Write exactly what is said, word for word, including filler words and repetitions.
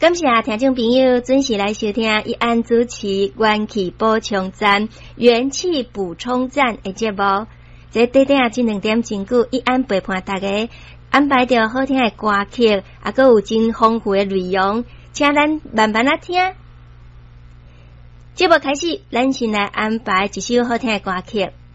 感谢听众朋友准时来收听一安主持元气补充站、元气补充站的节目。这短短这两点钟久，一安陪伴大家安排着好听的歌曲，啊，阁有真丰富的内容，请咱慢慢啊听。节目开始，咱先来安排一首好听的歌曲。